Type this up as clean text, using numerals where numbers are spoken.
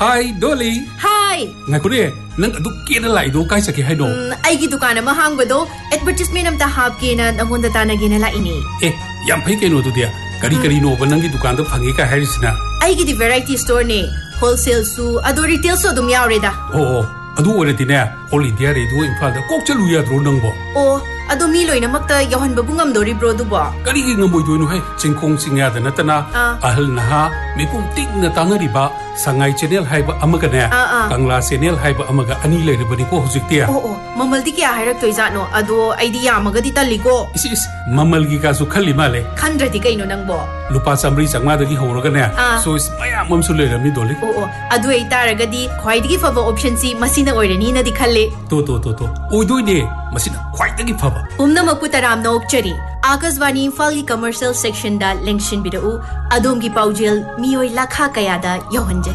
Hi, Dolly. Hi. Ngakure, nang adu kena lai do kai sake hai do. Aigi dukan ama hangbo advertisement amta hapke na nangonda tanagina la ini. Yam phai keno tu dia. Kari no banangi dukan da phangi ka harisina. Aigi di variety store ne. Wholesale su adu retail su dum yaure da. Oh, adu ore ti ne. All India radio Imphal da kok chalu ya dro nang bo. Oh, adu mi loina makta yohan babu ngam dori bro du bo. Kari gi ngam boi do no hai. Chingkong singya da natana. Ahal na ha me pum tik na tanari ba. Sangai channel hai ba amaga ne. Kangla channel hai ba amaga ani le bani ko hujik tia. Oh, mamal di kya hairak toi za no. Adu idea amaga di tali ko. Is mamal gi ka su khali male. Khandra di kai no nang bo. Lupa samri changma da gi horo ga ne. So is maya mam su le rami doli. Oh, adu ei taraga di khwai di fava option si masina oirani na di khalle. To. Oi doi ne. Masina khwai da gi fava. Umna maputaram na okchari. Akaswani Imphal ki commercial section da lengshin bidau adom gi paujel mioi lakha kaya da yohan